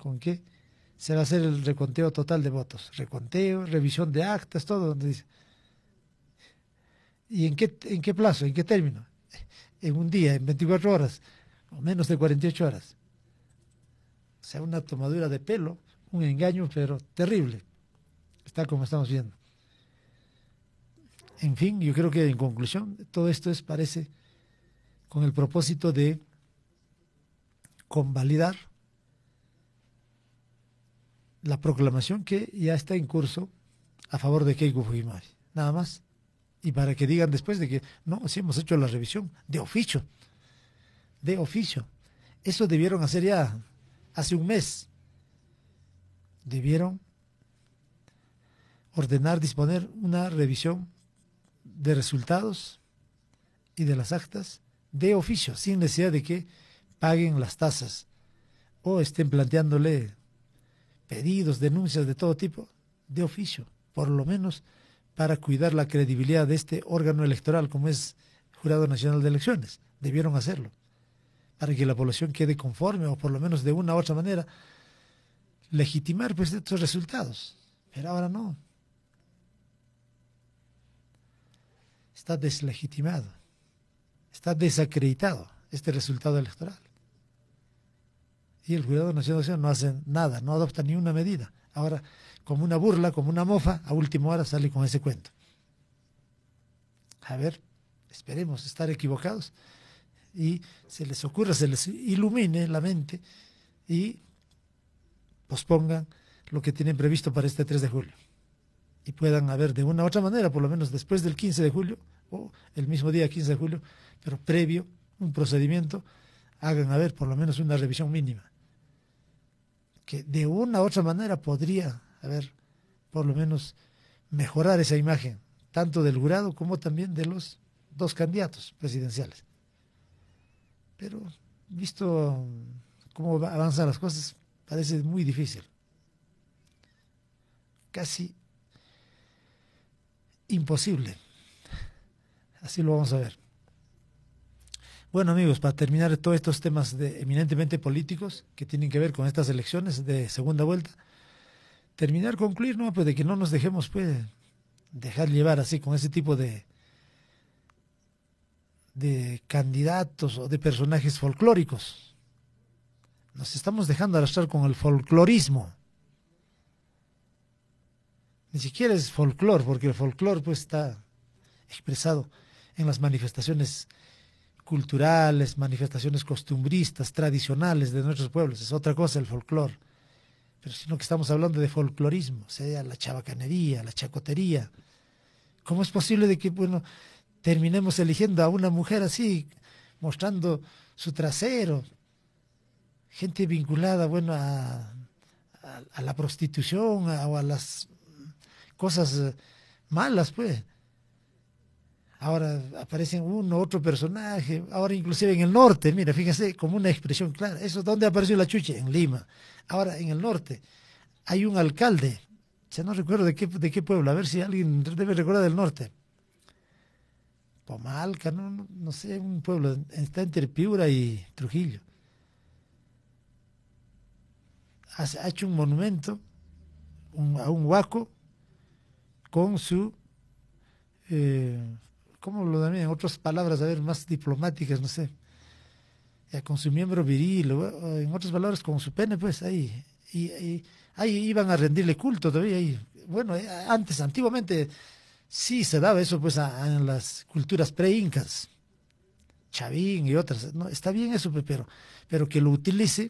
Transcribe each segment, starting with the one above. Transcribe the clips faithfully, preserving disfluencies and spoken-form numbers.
¿Con qué? Se va a hacer el reconteo total de votos. Reconteo, revisión de actas, todo donde dice. ¿Y en qué, en qué plazo? ¿En qué término? En un día, en veinticuatro horas, o menos de cuarenta y ocho horas. O sea, una tomadura de pelo, un engaño, pero terrible. Está como estamos viendo. En fin, yo creo que en conclusión, todo esto es, parece, con el propósito de convalidar la proclamación que ya está en curso a favor de Keiko Fujimori. Nada más. Y para que digan después de que, no, sí hemos hecho la revisión de oficio. De oficio. Eso debieron hacer ya hace un mes. Debieron ordenar, disponer una revisión de resultados y de las actas de oficio, sin necesidad de que paguen las tasas o estén planteándole pedidos, denuncias de todo tipo, de oficio, por lo menos para cuidar la credibilidad de este órgano electoral como es el Jurado Nacional de Elecciones. Debieron hacerlo, para que la población quede conforme o por lo menos de una u otra manera legitimar pues estos resultados. Pero ahora no. Está deslegitimado, está desacreditado este resultado electoral. Y el Jurado Nacional de Elecciones no hace nada, no adopta ni una medida. Ahora, como una burla, como una mofa, a última hora sale con ese cuento. A ver, esperemos estar equivocados y se les ocurra, se les ilumine la mente y pospongan lo que tienen previsto para este tres de julio. Y puedan haber de una u otra manera, por lo menos después del quince de julio, o el mismo día quince de julio, pero previo, un procedimiento, hagan haber por lo menos una revisión mínima. Que de una u otra manera podría haber, por lo menos, mejorar esa imagen, tanto del jurado como también de los dos candidatos presidenciales. Pero, visto cómo avanzan las cosas, parece muy difícil. Casi imposible. Así lo vamos a ver. Bueno, amigos, para terminar todos estos temas de, eminentemente políticos que tienen que ver con estas elecciones de segunda vuelta, terminar, concluir, ¿no? Pues de que no nos dejemos pues dejar llevar así con ese tipo de de candidatos o de personajes folclóricos. Nos estamos dejando arrastrar con el folclorismo. Ni siquiera es folclor, porque el folclor pues está expresado en las manifestaciones culturales, manifestaciones costumbristas, tradicionales de nuestros pueblos. Es otra cosa el folclor. Pero sino que estamos hablando de folclorismo, o sea, la chabacanería, la chacotería. ¿Cómo es posible de que, bueno, terminemos eligiendo a una mujer así, mostrando su trasero? Gente vinculada, bueno, a, a, a la prostitución a, o a las cosas malas, pues. Ahora aparecen uno, otro personaje, ahora inclusive en el norte, mira, fíjense, como una expresión clara. ¿Eso dónde apareció la chucha? En Lima. Ahora en el norte hay un alcalde, ya no recuerdo de qué, de qué pueblo, a ver si alguien debe recordar del norte. Pomalca, no, no, no sé, un pueblo, está entre Piura y Trujillo. Ha, ha hecho un monumento un, a un huaco con su... Eh, ¿cómo lo dan en otras palabras, a ver, más diplomáticas, no sé, ya, con su miembro viril, o, en otras palabras, con su pene, pues, ahí, y, y ahí iban a rendirle culto todavía, ahí. Bueno, antes, antiguamente, sí se daba eso, pues, a, a, en las culturas pre-incas, Chavín y otras, no, está bien eso, pero, pero que lo utilice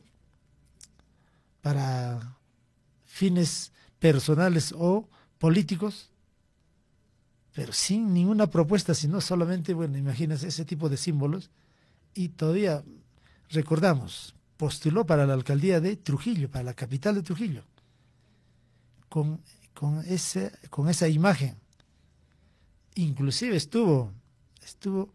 para fines personales o políticos, pero sin ninguna propuesta, sino solamente, bueno, imagínense ese tipo de símbolos. Y todavía, recordamos, postuló para la alcaldía de Trujillo, para la capital de Trujillo, con, con, ese, con esa imagen. Inclusive estuvo, estuvo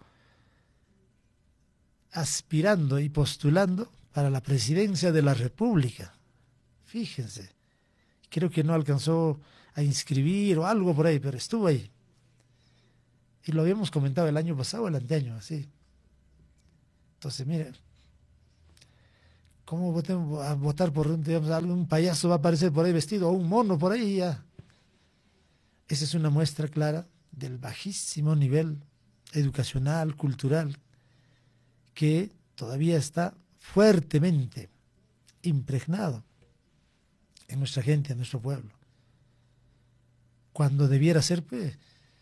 aspirando y postulando para la presidencia de la República. Fíjense, creo que no alcanzó a inscribir o algo por ahí, pero estuvo ahí. Y lo habíamos comentado el año pasado, el anteaño, así. Entonces, miren, ¿Cómo votemos a votar por un, digamos, algún payaso va a aparecer por ahí vestido, o un mono por ahí ya? Esa es una muestra clara del bajísimo nivel educacional, cultural, que todavía está fuertemente impregnado en nuestra gente, en nuestro pueblo. Cuando debiera ser, pues,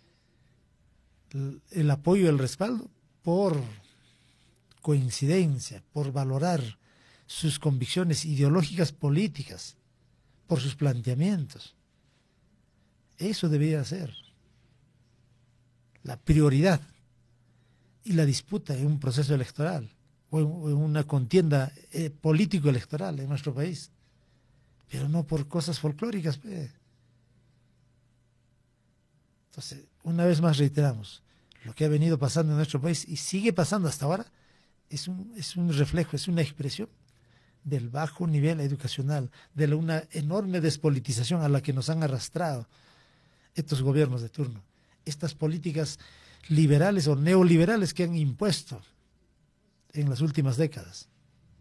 el, el apoyo, el respaldo, por coincidencia, por valorar sus convicciones ideológicas políticas, por sus planteamientos. Eso debería ser la prioridad y la disputa en un proceso electoral o en, o en una contienda eh, político-electoral en nuestro país, pero no por cosas folclóricas. Pues. Entonces, una vez más reiteramos, lo que ha venido pasando en nuestro país y sigue pasando hasta ahora es un, es un reflejo, es una expresión del bajo nivel educacional, de la, una enorme despolitización a la que nos han arrastrado estos gobiernos de turno, estas políticas liberales o neoliberales que han impuesto en las últimas décadas.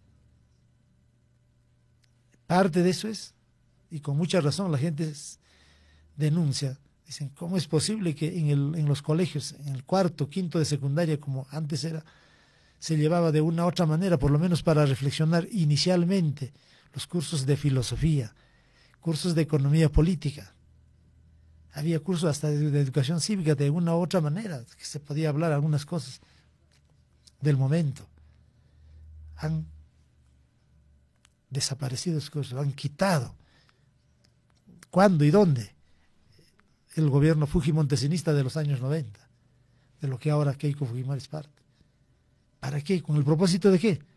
Parte de eso es, y con mucha razón la gente es, denuncia, dicen, ¿cómo es posible que en, el, en los colegios, en el cuarto, quinto de secundaria, como antes era, se llevaba de una u otra manera, por lo menos para reflexionar inicialmente, los cursos de filosofía, cursos de economía política? Había cursos hasta de, de educación cívica de una u otra manera, que se podía hablar algunas cosas del momento. Han desaparecido esos cursos, han quitado. ¿Cuándo y dónde? El gobierno fujimontesinista de los años noventa, de lo que ahora Keiko Fujimori es parte. ¿Para qué? ¿Con el propósito de qué?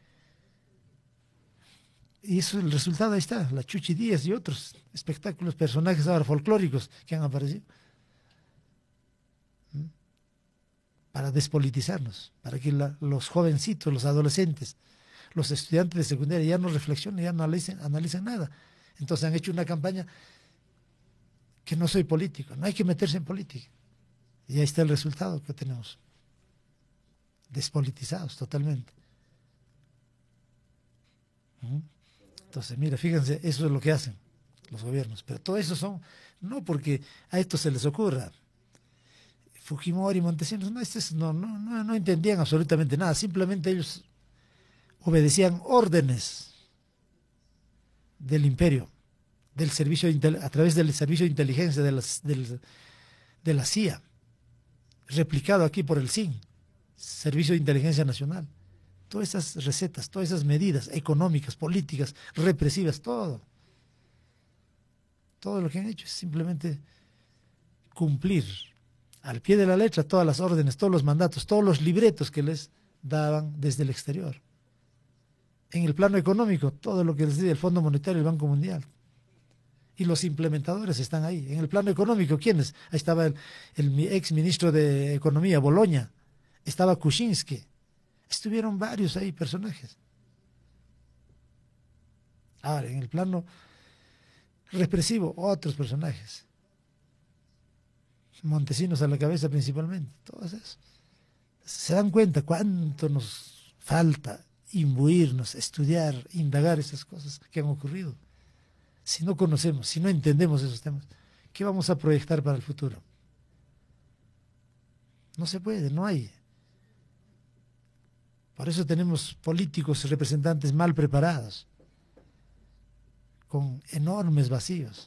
Y eso, el resultado ahí está, la Chuchi Díaz y otros espectáculos, personajes ahora folclóricos que han aparecido. ¿Mm? Para despolitizarnos, para que la, los jovencitos, los adolescentes, los estudiantes de secundaria ya no reflexionen, ya no analicen, analicen nada. Entonces han hecho una campaña que no soy político, no hay que meterse en política. Y ahí está el resultado que tenemos. Despolitizados totalmente. ¿Mm? Entonces, mira, fíjense, eso es lo que hacen los gobiernos. Pero todo eso son, no porque a esto se les ocurra. Fujimori, Montesinos, no, estos no, no, no, no entendían absolutamente nada. Simplemente ellos obedecían órdenes del imperio, del servicio a través del servicio de inteligencia de, las, del, de la C I A, replicado aquí por el S I N, Servicio de Inteligencia Nacional. Todas esas recetas, todas esas medidas económicas, políticas, represivas, todo. Todo lo que han hecho es simplemente cumplir al pie de la letra todas las órdenes, todos los mandatos, todos los libretos que les daban desde el exterior. En el plano económico, todo lo que les dice el Fondo Monetario y el Banco Mundial. Y los implementadores están ahí. En el plano económico, ¿quiénes? Ahí estaba el, el ex ministro de Economía, Boloña. Estaba Kuczynski. Estuvieron varios ahí personajes. Ahora, en el plano represivo, otros personajes. Montesinos a la cabeza principalmente. Todos esos. ¿Se dan cuenta cuánto nos falta imbuirnos, estudiar, indagar esas cosas que han ocurrido? Si no conocemos, si no entendemos esos temas, ¿qué vamos a proyectar para el futuro? No se puede, no hay. Por eso tenemos políticos, representantes mal preparados, con enormes vacíos.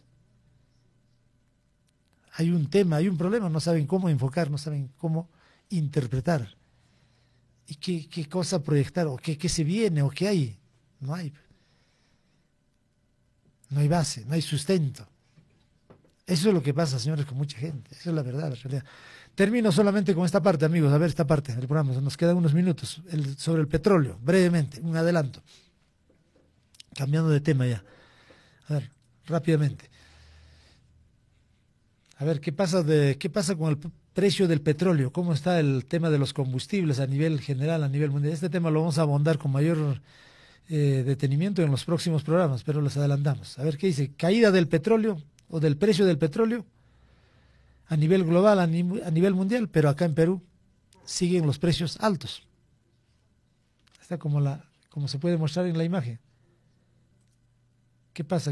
Hay un tema, hay un problema, no saben cómo enfocar, no saben cómo interpretar. ¿Y qué, qué cosa proyectar? ¿O qué, qué se viene? ¿O qué hay? No hay. No hay base, no hay sustento. Eso es lo que pasa, señores, con mucha gente. Esa es la verdad, la realidad. Termino solamente con esta parte, amigos. A ver, esta parte del programa. Nos quedan unos minutos. El, sobre el petróleo, brevemente, un adelanto. Cambiando de tema ya. A ver, rápidamente. A ver, ¿qué pasa, de, qué pasa con el precio del petróleo? ¿Cómo está el tema de los combustibles a nivel general, a nivel mundial? Este tema lo vamos a abordar con mayor eh, detenimiento en los próximos programas, pero los adelantamos. A ver, ¿qué dice? Caída del petróleo o del precio del petróleo a nivel global, a, ni, a nivel mundial, pero acá en Perú siguen los precios altos. Está como, la, como se puede mostrar en la imagen. ¿Qué pasa?